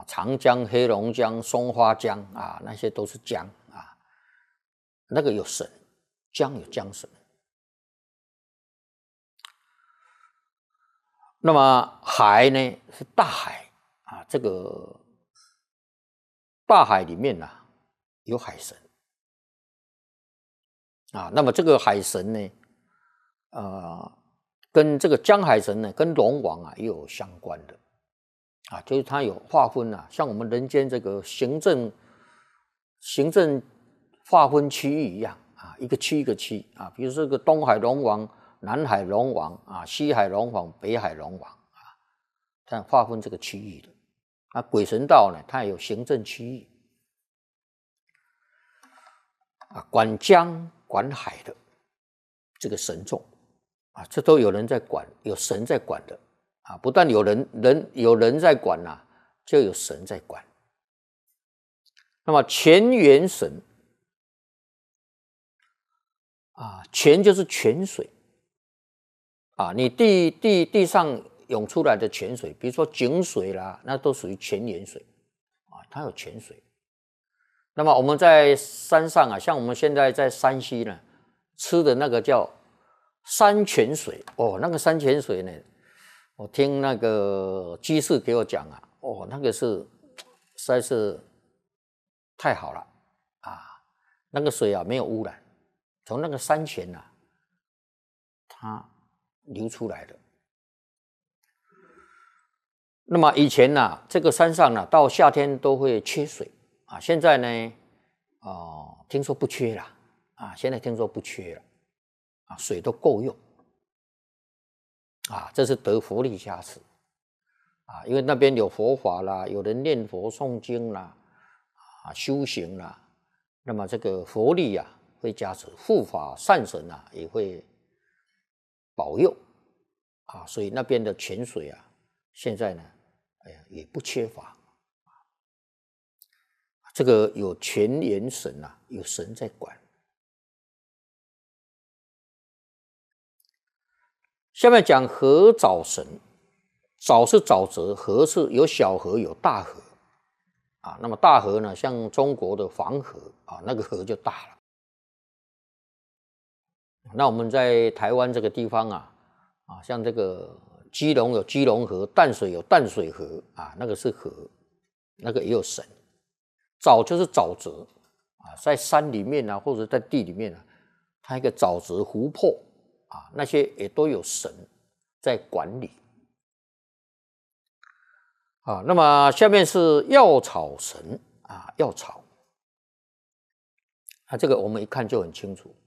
长江、黑龙江、松花江啊，那些都是江啊，那个有神，江有江神。那么海呢是大海啊，这个大海里面有海神啊，那么这个海神呢，跟这个江海神呢，跟龙王也有相关的啊，就是它有划分像我们人间这个行政划分区域一样啊，一个区一个区啊，比如说这个东海龙王、南海龙王啊、西海龙王、北海龙王啊，它划分这个区域的。啊，鬼神道呢，它也有行政区域啊，管江管海的这个神众啊，这都有人在管，有神在管的啊，不但有人在管就有神在管。那么泉源神啊，泉就是泉水啊，你地上涌出来的泉水，比如说井水啦，那都属于泉源水啊，它有泉水。那么我们在山上像我们现在在山西呢，吃的那个叫山泉水哦，那个山泉水呢，我听那个居士给我讲哦，那个是实在是太好了啊，那个水没有污染，从那个山泉它流出来的。那么以前这个山上到夏天都会缺水啊，现在呢听说不缺了啊，现在听说不缺了啊，水都够用啊，这是得佛力加持啊，因为那边有佛法啦，有人念佛诵经啦修行啦，那么这个佛力会加持，护法善神也会保佑啊，所以那边的泉水现在呢也不缺乏。这个有泉源神有神在管。下面讲河沼神，沼是沼泽，河是有小河有大河啊。那么大河呢，像中国的黄河那个河就大了。那我们在台湾这个地方像这个基隆有基隆河，淡水有淡水河那个是河，那个也有神。沼就是沼泽在山里面或者在地里面它一个沼泽湖泊那些也都有神在管理那么下面是药草神药草这个我们一看就很清楚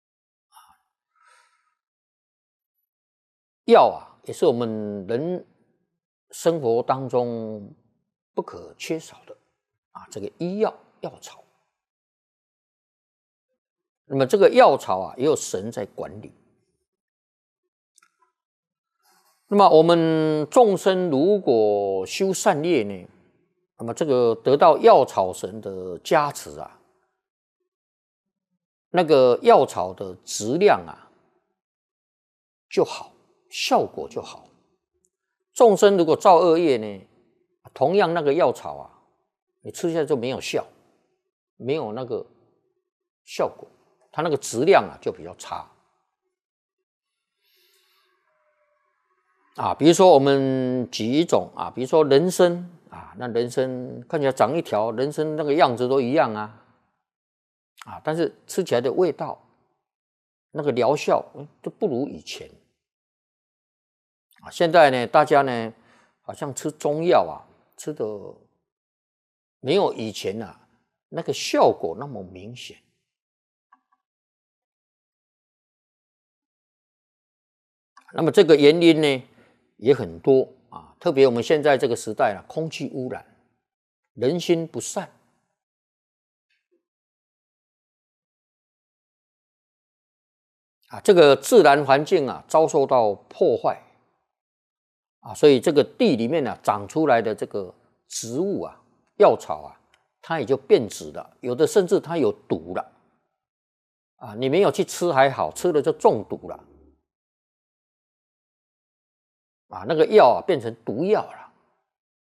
药也是我们人生活当中不可缺少的这个医药药草。那么这个药草也有神在管理。那么我们众生如果修善业呢，那么这个得到药草神的加持那个药草的质量就好，效果就好。众生如果造恶业呢，同样那个药草你吃下去就没有效，没有那个效果，它那个质量就比较差比如说我们举一种比如说人参那人参看起来长一条，人参那个样子都一样但是吃起来的味道，那个疗效都不如以前现在呢，大家呢好像吃中药吃的没有以前那个效果那么明显。那么这个原因呢也很多特别我们现在这个时代空气污染，人心不善这个自然环境遭受到破坏所以这个地里面长出来的这个植物药草它也就变质了，有的甚至它有毒了你没有去吃还好，吃了就中毒了那个药变成毒药了